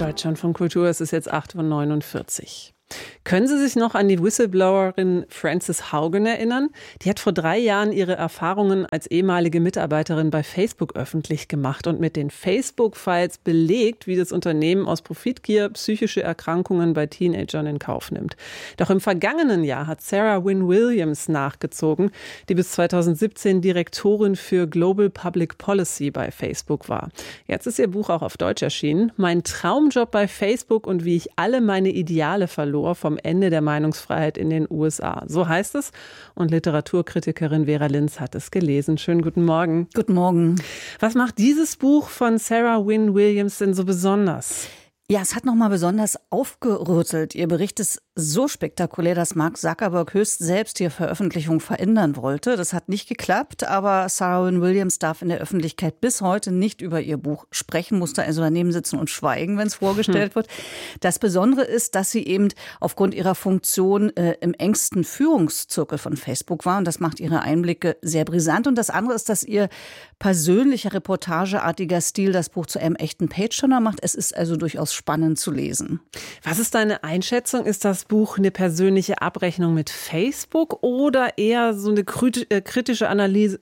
Deutschlandfunk Kultur, es ist jetzt 8:49 Uhr. Können Sie sich noch an die Whistleblowerin Frances Haugen erinnern? Die hat vor 3 Jahren ihre Erfahrungen als ehemalige Mitarbeiterin bei Facebook öffentlich gemacht und mit den Facebook-Files belegt, wie das Unternehmen aus Profitgier psychische Erkrankungen bei Teenagern in Kauf nimmt. Doch im vergangenen Jahr hat Sarah Wynne Williams nachgezogen, die bis 2017 Direktorin für Global Public Policy bei Facebook war. Jetzt ist ihr Buch auch auf Deutsch erschienen. Mein Traumjob bei Facebook und wie ich alle meine Ideale verlor vom Ende der Meinungsfreiheit in den USA. So heißt es. Und Literaturkritikerin Vera Linz hat es gelesen. Schönen guten Morgen. Guten Morgen. Was macht dieses Buch von Sarah Wynne Williams denn so besonders? Ja, es hat nochmal besonders aufgerüttelt. Ihr Bericht ist so spektakulär, dass Mark Zuckerberg höchst selbst die Veröffentlichung verändern wollte. Das hat nicht geklappt, aber Sarah Wynne Williams darf in der Öffentlichkeit bis heute nicht über ihr Buch sprechen, musste also daneben sitzen und schweigen, wenn es vorgestellt wird. Das Besondere ist, dass sie eben aufgrund ihrer Funktion im engsten Führungszirkel von Facebook war und das macht ihre Einblicke sehr brisant. Und das andere ist, dass ihr persönlicher, reportageartiger Stil das Buch zu einem echten Page-Turner macht. Es ist also durchaus spannend zu lesen. Was ist deine Einschätzung? Ist das Buch eine persönliche Abrechnung mit Facebook oder eher so eine kritische Analyse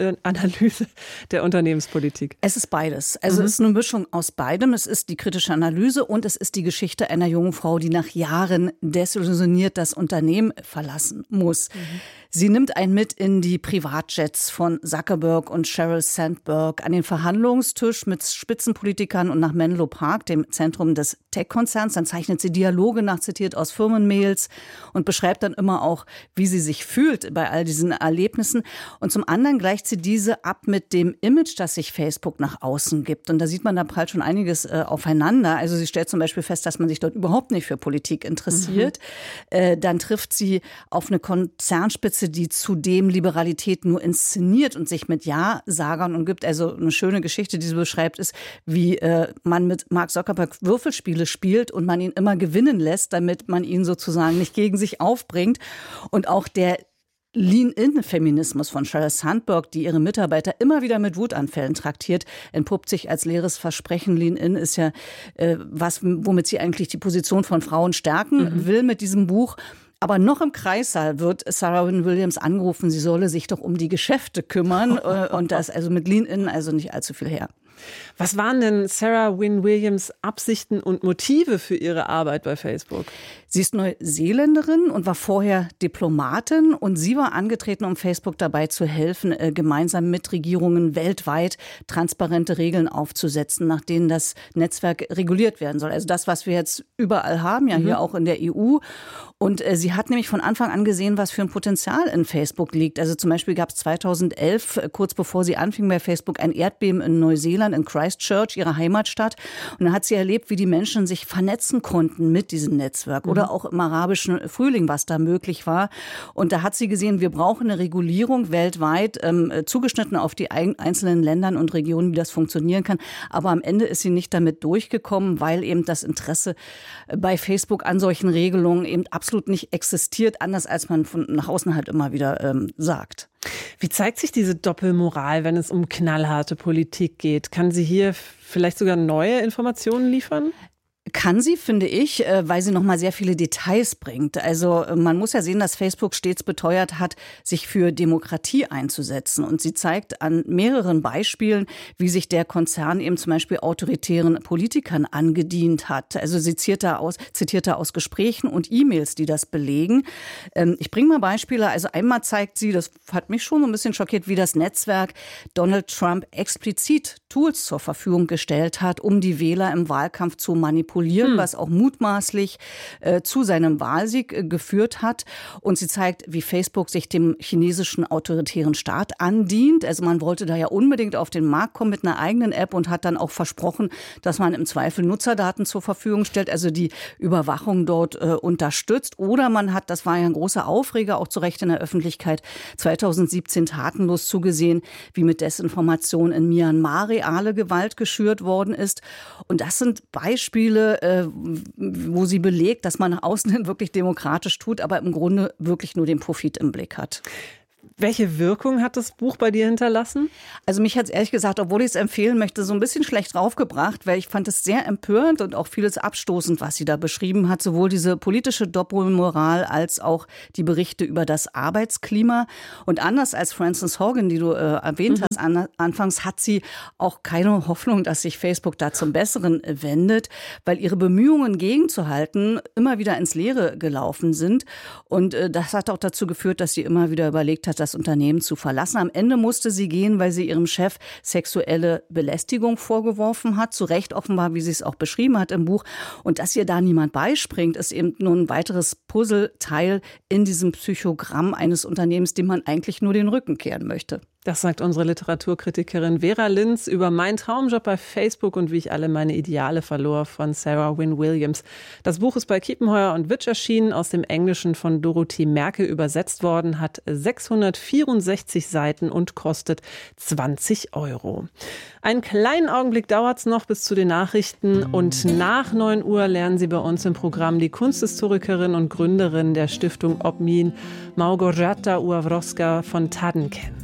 der Unternehmenspolitik? Es ist beides. Also es ist eine Mischung aus beidem. Es ist die kritische Analyse und es ist die Geschichte einer jungen Frau, die nach Jahren desillusioniert das Unternehmen verlassen muss. Sie nimmt einen mit in die Privatjets von Zuckerberg und Sheryl Sandberg an den Verhandlungstisch mit Spitzenpolitikern und nach Menlo Park, dem Zentrum des Tech-Konzerns. Dann zeichnet sie Dialoge nach, zitiert aus Firmenmails und beschreibt dann immer auch, wie sie sich fühlt bei all diesen Erlebnissen. Und zum anderen gleicht sie diese ab mit dem Image, das sich Facebook nach außen gibt. Und da sieht man, da prallt schon einiges aufeinander. Also sie stellt zum Beispiel fest, dass man sich dort überhaupt nicht für Politik interessiert. Dann trifft sie auf eine Konzernspitze, die zudem Liberalität nur inszeniert und sich mit Ja-Sagern umgibt. Also eine schöne Geschichte, die sie beschreibt, ist, wie man mit Mark Zuckerberg Würfelspiele spielt und man ihn immer gewinnen lässt, damit man ihn sozusagen nicht gegen sich aufbringt. Und auch der Lean-In-Feminismus von Sheryl Sandberg, die ihre Mitarbeiter immer wieder mit Wutanfällen traktiert, entpuppt sich als leeres Versprechen. Lean-In ist ja womit sie eigentlich die Position von Frauen stärken will mit diesem Buch. Aber noch im Kreissaal wird Sarah Wynne Williams angerufen, sie solle sich doch um die Geschäfte kümmern. Und da ist also mit Lean-In also nicht allzu viel her. Was waren denn Sarah Wynne Williams' Absichten und Motive für ihre Arbeit bei Facebook? Sie ist Neuseeländerin und war vorher Diplomatin und sie war angetreten, um Facebook dabei zu helfen, gemeinsam mit Regierungen weltweit transparente Regeln aufzusetzen, nach denen das Netzwerk reguliert werden soll. Also das, was wir jetzt überall haben, ja hier auch in der EU. Und sie hat nämlich von Anfang an gesehen, was für ein Potenzial in Facebook liegt. Also zum Beispiel gab es 2011, kurz bevor sie anfing bei Facebook, ein Erdbeben in Neuseeland, in Christchurch, ihrer Heimatstadt. Und da hat sie erlebt, wie die Menschen sich vernetzen konnten mit diesem Netzwerk oder auch im arabischen Frühling, was da möglich war. Und da hat sie gesehen, wir brauchen eine Regulierung weltweit, zugeschnitten auf die einzelnen Ländern und Regionen, wie das funktionieren kann. Aber am Ende ist sie nicht damit durchgekommen, weil eben das Interesse bei Facebook an solchen Regelungen eben absolut nicht existiert, anders als man von nach außen halt immer wieder sagt. Wie zeigt sich diese Doppelmoral, wenn es um knallharte Politik geht? Kann sie hier vielleicht sogar neue Informationen liefern? Kann sie, finde ich, weil sie noch mal sehr viele Details bringt. Also man muss ja sehen, dass Facebook stets beteuert hat, sich für Demokratie einzusetzen. Und sie zeigt an mehreren Beispielen, wie sich der Konzern eben zum Beispiel autoritären Politikern angedient hat. Also sie zitiert da aus Gesprächen und E-Mails, die das belegen. Ich bringe mal Beispiele. Also einmal zeigt sie, das hat mich schon so ein bisschen schockiert, wie das Netzwerk Donald Trump explizit Tools zur Verfügung gestellt hat, um die Wähler im Wahlkampf zu manipulieren, was auch mutmaßlich zu seinem Wahlsieg geführt hat. Und sie zeigt, wie Facebook sich dem chinesischen autoritären Staat andient. Also man wollte da ja unbedingt auf den Markt kommen mit einer eigenen App und hat dann auch versprochen, dass man im Zweifel Nutzerdaten zur Verfügung stellt, also die Überwachung dort unterstützt. Oder man hat, das war ja ein großer Aufreger, auch zu Recht in der Öffentlichkeit, 2017 tatenlos zugesehen, wie mit Desinformation in Myanmar reale Gewalt geschürt worden ist. Und das sind Beispiele, wo sie belegt, dass man nach außen hin wirklich demokratisch tut, aber im Grunde wirklich nur den Profit im Blick hat. Welche Wirkung hat das Buch bei dir hinterlassen? Also mich hat es ehrlich gesagt, obwohl ich es empfehlen möchte, so ein bisschen schlecht draufgebracht, weil ich fand es sehr empörend und auch vieles abstoßend, was sie da beschrieben hat. Sowohl diese politische Doppelmoral als auch die Berichte über das Arbeitsklima. Und anders als Frances Haugen, die du erwähnt hast, anfangs hat sie auch keine Hoffnung, dass sich Facebook da zum Besseren wendet, weil ihre Bemühungen gegenzuhalten immer wieder ins Leere gelaufen sind. Und das hat auch dazu geführt, dass sie immer wieder überlegt hat, das Unternehmen zu verlassen. Am Ende musste sie gehen, weil sie ihrem Chef sexuelle Belästigung vorgeworfen hat. Zu Recht offenbar, wie sie es auch beschrieben hat im Buch. Und dass ihr da niemand beispringt, ist eben nur ein weiteres Puzzleteil in diesem Psychogramm eines Unternehmens, dem man eigentlich nur den Rücken kehren möchte. Das sagt unsere Literaturkritikerin Vera Linz über meinen Traumjob bei Facebook und wie ich alle meine Ideale verlor von Sarah Wynne Williams. Das Buch ist bei Kiepenheuer und Witsch erschienen, aus dem Englischen von Dorothee Merke übersetzt worden, hat 664 Seiten und kostet 20 €. Einen kleinen Augenblick dauert es noch bis zu den Nachrichten und nach 9 Uhr lernen Sie bei uns im Programm die Kunsthistorikerin und Gründerin der Stiftung Obmin, Małgorzata Uławrowska von Tadden kennen.